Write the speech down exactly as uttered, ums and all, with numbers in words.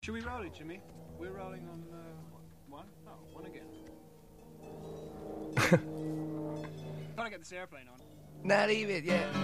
Should we roll it, Jimmy? We're rolling on uh, one? Oh, one again. Gotta get this airplane on. Not even, yeah.